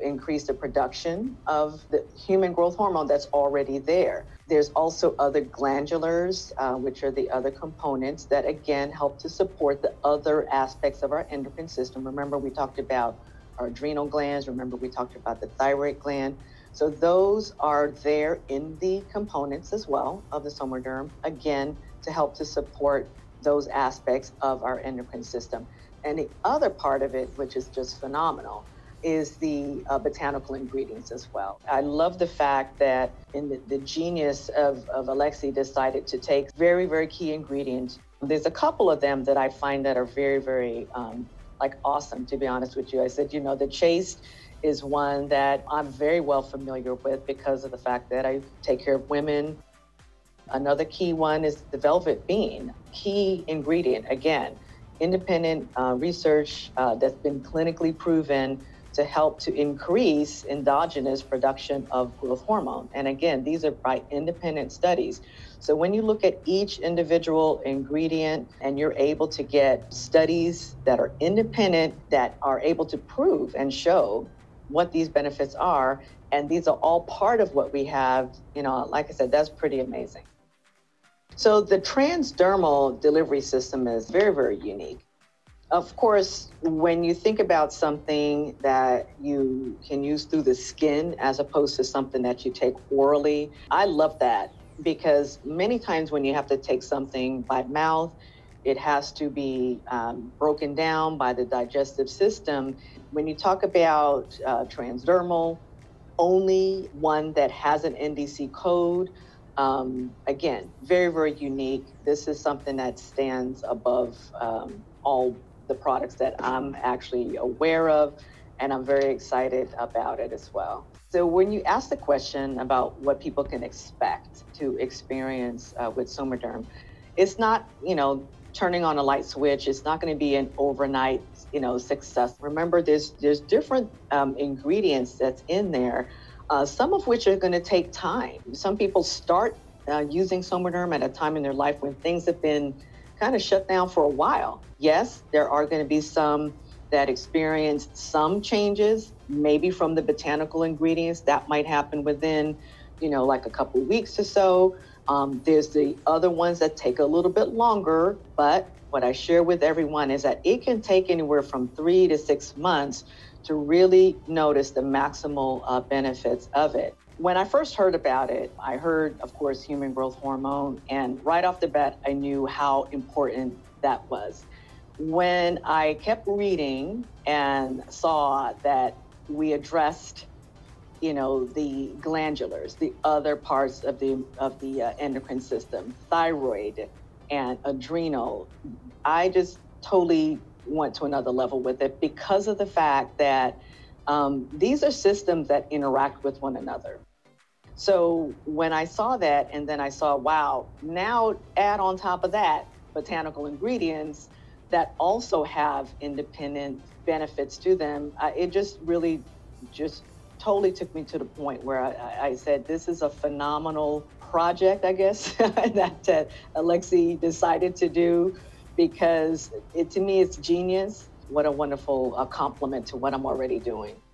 increase the production of the human growth hormone that's already there. There's also other glandulars, which are the other components that, again, help to support the other aspects of our endocrine system. Remember, we talked about our adrenal glands. Remember, we talked about the thyroid gland. So those are there in the components as well of the Somaderm, again, to help to support those aspects of our endocrine system. And the other part of it, which is just phenomenal, is the botanical ingredients as well. I love the fact that in the genius of Alexi decided to take very, very key ingredients. There's a couple of them that I find that are very, very awesome, to be honest with you. I said, the chaste is one that I'm very well familiar with because of the fact that I take care of women. Another key one is the velvet bean. Key ingredient, again, independent research that's been clinically proven to help to increase endogenous production of growth hormone. And again, these are by independent studies. So when you look at each individual ingredient and you're able to get studies that are independent, that are able to prove and show what these benefits are, and these are all part of what we have, like I said, that's pretty amazing. So the transdermal delivery system is very, very unique. Of course, when you think about something that you can use through the skin as opposed to something that you take orally, I love that because many times when you have to take something by mouth, it has to be broken down by the digestive system. When you talk about transdermal, only one that has an NDC code, again, very, very unique. This is something that stands above all the products that I'm actually aware of, and I'm very excited about it as well. So when you ask the question about what people can expect to experience with Somaderm, it's not, turning on a light switch. It's not going to be an overnight, success. Remember, there's different ingredients that's in there, some of which are going to take time. Some people start using Somaderm at a time in their life when things have been kind of shut down for a while. Yes, there are going to be some that experience some changes, maybe from the botanical ingredients. That might happen within, like a couple of weeks or so. There's the other ones that take a little bit longer, but what I share with everyone is that it can take anywhere from 3 to 6 months to really notice the maximal benefits of it. When I first heard about it, I heard, of course, human growth hormone, and right off the bat, I knew how important that was. When I kept reading and saw that we addressed, the glandulars, the other parts of the endocrine system, thyroid and adrenal, I just totally went to another level with it because of the fact that these are systems that interact with one another. So when I saw that, and then I saw, wow, now add on top of that botanical ingredients that also have independent benefits to them, it just really totally took me to the point where I said, this is a phenomenal project, I guess, that Alexi decided to do, because to me, it's genius. What a wonderful compliment to what I'm already doing.